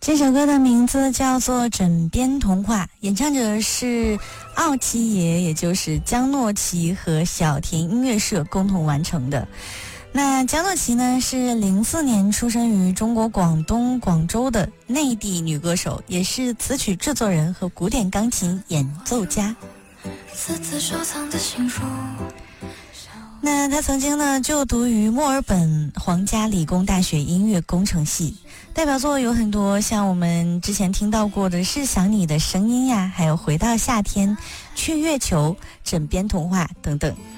这首歌的名字叫做《枕边童话》，演唱者是奥基爷，也就是江诺奇和小田音乐社共同完成的。那江诺奇呢，是04年出生于中国广东广州的内地女歌手，也是词曲制作人和古典钢琴演奏家。 私自收藏的情书。 那他曾经呢就读于墨尔本皇家理工大学音乐工程系，代表作有很多，像我们之前听到过的是想你的声音呀，还有回到夏天、去月球、枕边童话等等。